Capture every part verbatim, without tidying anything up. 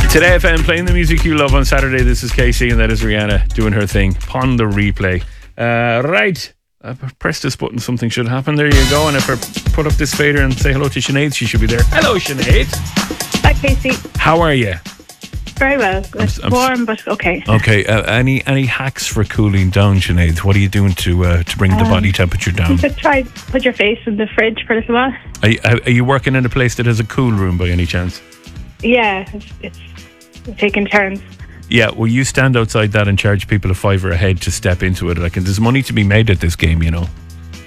Today F M playing the music you love on Saturday. This is Casey and that is Rihanna doing her thing on the replay. Uh, right. I pressed this button, something should happen. There you go. And if I put up this fader and say hello to Sinead, she should be there. Hello, Sinead. Hi, Casey. How are you? Very well. It's I'm, I'm warm, but okay. Okay. Uh, any any hacks for cooling down, Sinead? What are you doing to uh, to bring um, the body temperature down? You could try put your face in the fridge for a little while. Are you, are you working in a place that has a cool room by any chance? Yeah, it's, it's taking turns. Yeah, well, you stand outside that and charge people a fiver a head to step into it. Like, there's money to be made at this game, you know.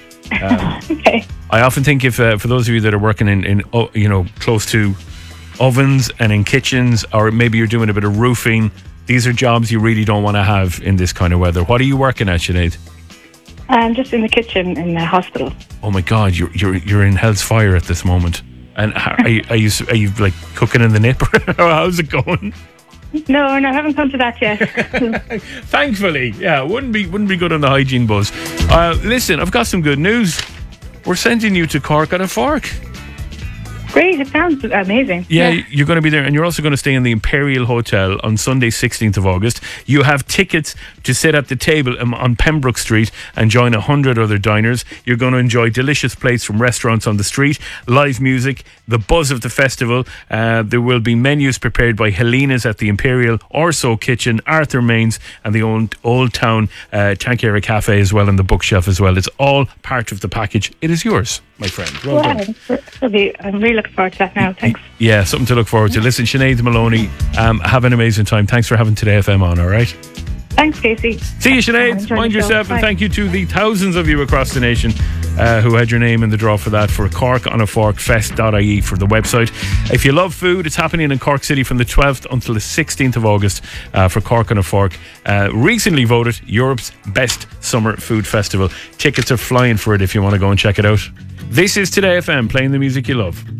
Um, okay. I often think if uh, for those of you that are working in, in oh, you know, close to ovens and in kitchens, or maybe you're doing a bit of roofing, these are jobs you really don't want to have in this kind of weather. What are you working at, Sinead? I'm just in the kitchen in the hospital. Oh my God, you're you're you're in hell's fire at this moment. And are you are you, are you like cooking in the nip? How's it going? No, no, I haven't come to that yet. Thankfully, yeah, wouldn't be wouldn't be good on the hygiene buzz. Uh, listen, I've got some good news. We're sending you to Cork on a fork. Great, it sounds amazing. Yeah, yeah, you're going to be there, and you're also going to stay in the Imperial Hotel on Sunday, sixteenth of August. You have tickets to sit at the table on Pembroke Street and join a hundred other diners. You're going to enjoy delicious plates from restaurants on the street, live music, the buzz of the festival. Uh, there will be menus prepared by Helena's at the Imperial, Orso Kitchen, Arthur Mains, and the old Old Town uh, Tankiera Cafe as well, and the bookshelf as well. It's all part of the package. It is yours, my friend. Well wow, done. Be, I'm really looking forward to that now. Thanks. Yeah, something to look forward to. Listen, Sinead Maloney, um, have an amazing time. Thanks for having Today F M on, all right? Thanks, Casey. See you, Sinead. Mind yourself, and thank you to the thousands of you across the nation uh, who had your name in the draw for that, for Cork on a Fork Fest dot I E for the website. If you love food, it's happening in Cork City from the twelfth until the sixteenth of August uh, for Cork on a Fork. Uh, recently voted Europe's best summer food festival. Tickets are flying for it if you want to go and check it out. This is Today F M, playing the music you love.